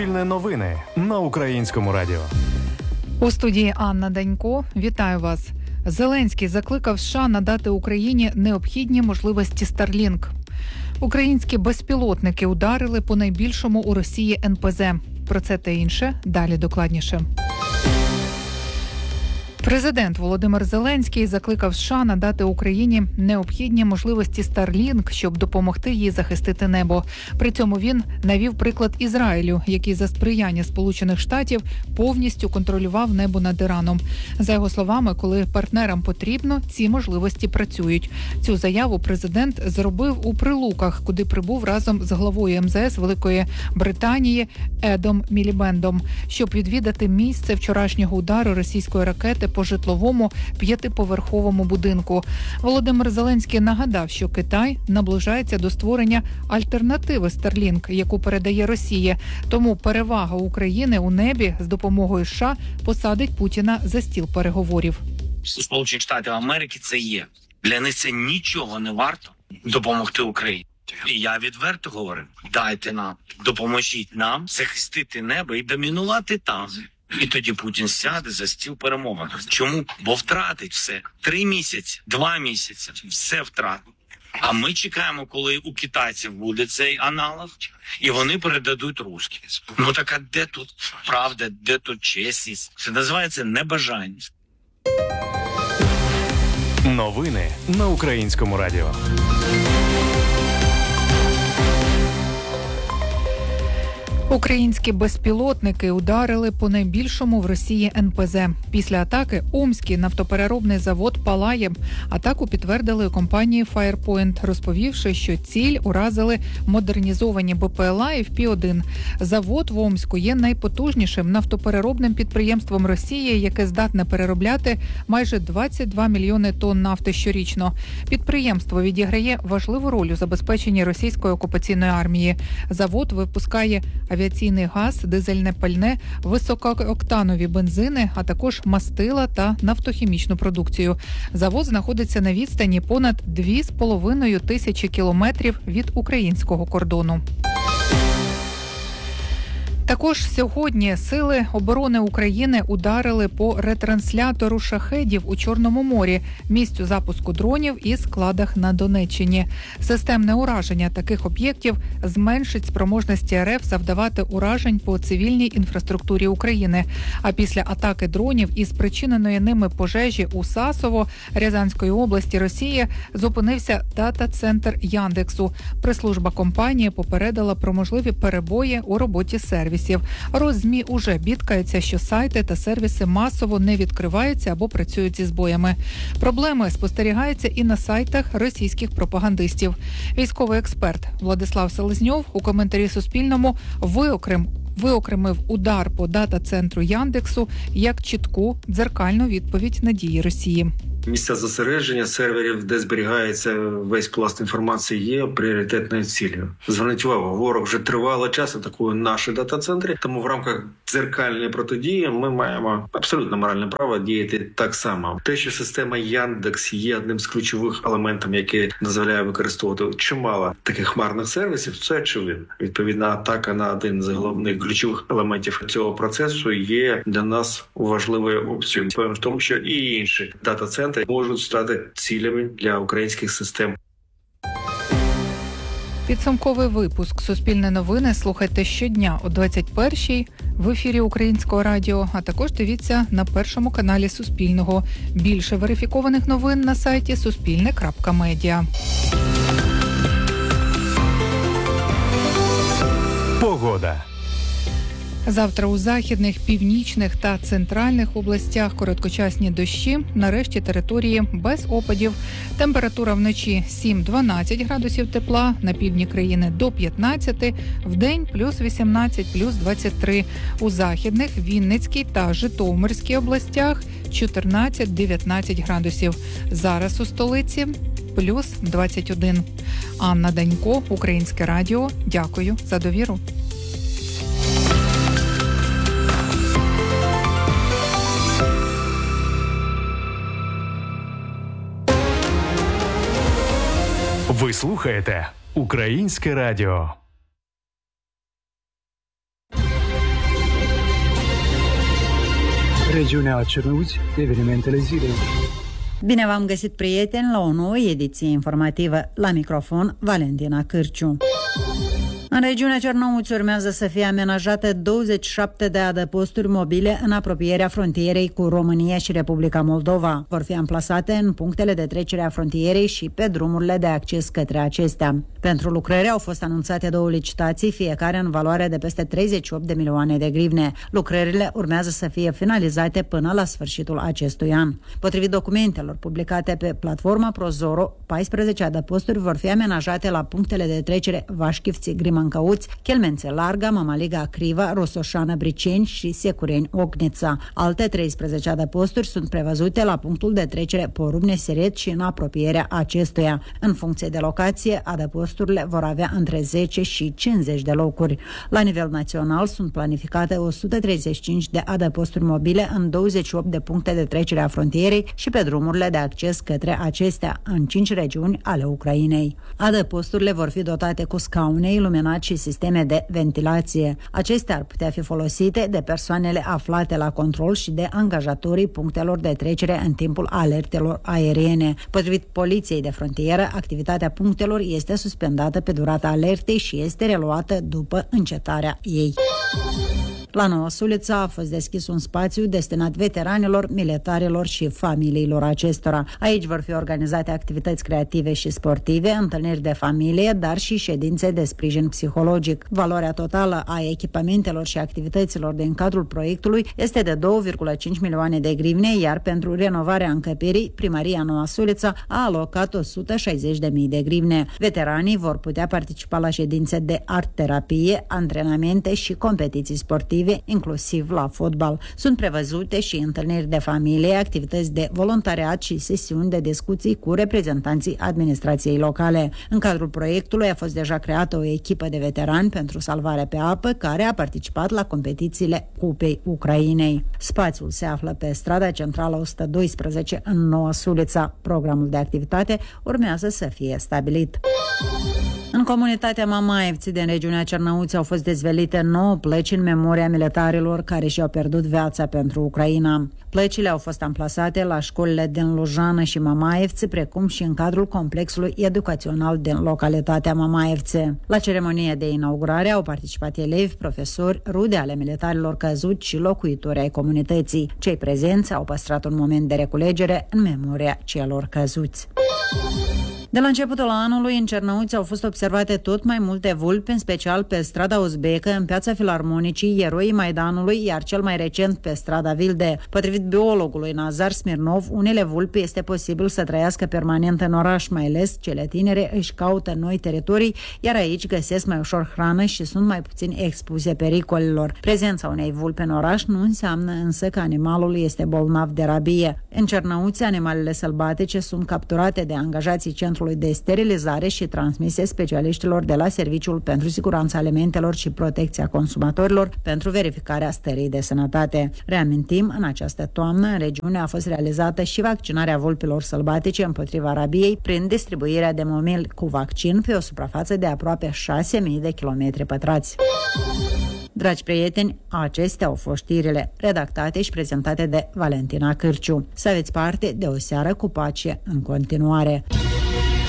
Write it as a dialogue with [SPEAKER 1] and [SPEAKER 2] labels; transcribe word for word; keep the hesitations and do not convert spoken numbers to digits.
[SPEAKER 1] Суспільне новини на Українському радіо.
[SPEAKER 2] У студії Анна Данько. Вітаю вас. Зеленський закликав США надати Україні необхідні можливості Starlink. Українські безпілотники ударили по найбільшому у Росії ен пе зе. Про це та інше далі докладніше. Президент Володимир Зеленський закликав США надати Україні необхідні можливості Starlink, щоб допомогти їй захистити небо. При цьому він навів приклад Ізраїлю, який за сприяння Сполучених Штатів повністю контролював небо над Іраном. За його словами, коли партнерам потрібно, ці можливості працюють. Цю заяву президент зробив у Прилуках, куди прибув разом з главою ем зе ес Великої Британії Едом Мілібендом, щоб відвідати місце вчорашнього удару російської ракети по житловому п'ятиповерховому будинку. Володимир Зеленський нагадав, що Китай наближається до створення альтернативи Starlink, яку передає Росія. Тому перевага України у небі з допомогою США посадить Путіна за стіл переговорів.
[SPEAKER 3] Сполучені Штати Америки це є. Для них це нічого не варто допомогти Україні. І я відверто говорю, дайте нам, допоможіть нам захистити небо і домінувати там. І тоді Путін сяде за стіл перемовин. Чому? Бо втратить все. Три місяці, два місяці, все втратить. А ми чекаємо, коли у китайців буде цей аналог, і вони передадуть русські. Ну так а де тут правда, де тут чесність? Це називається небажання.
[SPEAKER 1] Новини на Українському радіо.
[SPEAKER 2] Українські безпілотники ударили по найбільшому в Росії ен пе зе. Після атаки Омський нафтопереробний завод палає. Атаку підтвердили у компанії Firepoint, розповівши, що ціль уразили модернізовані бе пе ел а і еф пі один. Завод в Омську є найпотужнішим нафтопереробним підприємством Росії, яке здатне переробляти майже двадцять два мільйони тонн нафти щорічно. Підприємство відіграє важливу роль у забезпеченні російської окупаційної армії. Завод випускає авіаційний газ, дизельне пальне, високооктанові бензини, а також мастила та нафтохімічну продукцію. Завод знаходиться на відстані понад дві з половиною тисячі кілометрів від українського кордону. Також сьогодні Сили оборони України ударили по ретранслятору шахедів у Чорному морі, місцю запуску дронів і складах на Донеччині. Системне ураження таких об'єктів зменшить спроможності ер еф завдавати уражень по цивільній інфраструктурі України. А після атаки дронів і спричиненої ними пожежі у Сасово Рязанської області Росії зупинився дата-центр Яндексу. Прес-служба компанії попередила про можливі перебої у роботі сервісів. Роззмі уже бідкаються, що сайти та сервіси масово не відкриваються або працюють зі збоями. Проблеми спостерігаються і на сайтах російських пропагандистів. Військовий експерт Владислав Селезньов у коментарі Суспільному виокрем виокремив удар по дата-центру Яндексу як чітку дзеркальну відповідь на дії Росії.
[SPEAKER 4] Місця зосередження серверів, де зберігається весь пласт інформації, є пріоритетною ціллю. Зверніть увагу, ворог вже тривалий час атакує наші дата-центри, тому в рамках дзеркальної протидії ми маємо абсолютно моральне право діяти так само. Те, що система Яндекс є одним з ключових елементів, який дозволяє використовувати чимало таких хмарних сервісів, це очевидно. Відповідна атака на один з головних ключових елементів цього процесу є для нас важливою опцією. Певно в тому, що і інші дата-центри можуть стати цілями для українських систем.
[SPEAKER 2] Підсумковий випуск «Суспільне новини» слухайте щодня о двадцять першій в ефірі Українського радіо, а також дивіться на першому каналі Суспільного. Більше верифікованих новин на сайті суспільне крапка медіа.
[SPEAKER 1] Погода.
[SPEAKER 2] Завтра у західних, північних та центральних областях короткочасні дощі, на решті території без опадів. Температура вночі сім-дванадцять градусів тепла, на півдні країни до п'ятнадцяти, вдень плюс вісімнадцять, плюс двадцять три. У західних, Вінницькій та Житомирській областях чотирнадцять-дев'ятнадцять градусів. Зараз у столиці плюс двадцять один. Анна Данько, Українське радіо. Дякую за довіру.
[SPEAKER 1] Ви слухаєте Українське радіо.
[SPEAKER 5] Regiunea Cernăuți, evenimentele zilei.
[SPEAKER 6] Bine v-am găsit, prieteni, la o nouă ediție informativă. La microfon, Valentina Cârciu. În regiunea Cernăuți urmează să fie amenajate douăzeci și șapte de adăposturi mobile în apropierea frontierei cu România și Republica Moldova. Vor fi amplasate în punctele de trecere a frontierei și pe drumurile de acces către acestea. Pentru lucrări au fost anunțate două licitații, fiecare în valoare de peste treizeci și opt de milioane de grivne. Lucrările urmează să fie finalizate până la sfârșitul acestui an. Potrivit documentelor publicate pe platforma Prozoro, paisprezece adăposturi vor fi amenajate la punctele de trecere Vașchivții, Grimancăuți, Chelmențe Larga, Mamaliga Criva, Rosoșană Briceni și Secureni Ognița. Alte treisprezece adăposturi sunt prevăzute la punctul de trecere Porumne Seret și în apropierea acestuia. În funcție de locație, adăposturile vor avea între zece și cincizeci de locuri. La nivel național sunt planificate o sută treizeci și cinci de adăposturi mobile în douăzeci și opt de puncte de trecere a frontierei și pe drumurile de acces către acestea, în cinci regiuni ale Ucrainei. Adăposturile vor fi dotate cu scaune, iluminat și sisteme de ventilație. Acestea ar putea fi folosite de persoanele aflate la control și de angajatorii punctelor de trecere în timpul alertelor aeriene. Potrivit Poliției de Frontieră, activitatea punctelor este suspendată pe durata alertei și este reluată după încetarea ei. La Noua Sulița a fost deschis un spațiu destinat veteranilor, militarilor și familiilor acestora. Aici vor fi organizate activități creative și sportive, întâlniri de familie, dar și ședințe de sprijin psihologic. Valoarea totală a echipamentelor și activităților din cadrul proiectului este de două virgulă cinci milioane de grivne, iar pentru renovarea încăperii, Primăria Noua Sulița a alocat o sută șaizeci de mii de grivne. Veteranii vor putea participa la ședințe de art-terapie, antrenamente și competiții sportive, inclusiv la fotbal. Sunt prevăzute și întâlniri de familie, activități de voluntariat și sesiuni de discuții cu reprezentanții administrației locale. În cadrul proiectului a fost deja creată o echipă de veterani pentru salvare pe apă, care a participat la competițiile Cupei Ucrainei. Spațiul se află pe strada centrală o sută doisprezece în Noua Sulița. Programul de activitate urmează să fie stabilit. În comunitatea Mamaevți din regiunea Cernăuți au fost dezvelite nouă plăci în memoria militarilor care și-au pierdut viața pentru Ucraina. Plăcile au fost amplasate la școlile din Lujană și Mamaevți, precum și în cadrul complexului educațional din localitatea Mamaevți. La ceremonie de inaugurare au participat elevi, profesori, rude ale militarilor căzuți și locuitori ai comunității. Cei prezenți au păstrat un moment de reculegere în memoria celor căzuți. De la începutul anului, în Cernăuți au fost observate tot mai multe vulpi, în special pe strada Uzbecă, în Piața Filarmonicii, Eroii Maidanului, iar cel mai recent pe strada Vilde. Potrivit biologului Nazar Smirnov, unele vulpi este posibil să trăiască permanent în oraș, mai ales cele tinere își caută noi teritorii, iar aici găsesc mai ușor hrană și sunt mai puțin expuse pericolelor. Prezența unei vulpi în oraș nu înseamnă însă că animalul este bolnav de rabie. În Cernăuți, animalele sălbatice sunt capturate de angajații centrului de sterilizare și transmise specialiștilor de la Serviciul pentru Siguranța Alimentelor și Protecția Consumatorilor pentru verificarea stării de sănătate. Reamintim, în această toamnă, în regiune a fost realizată și vaccinarea vulpilor sălbatice împotriva rabiei prin distribuirea de momili cu vaccin pe o suprafață de aproape șase mii de kilometri pătrați. Dragi prieteni, acestea au fost știrile redactate și prezentate de Valentina Cârciu. Să aveți parte de o seară cu pace în continuare.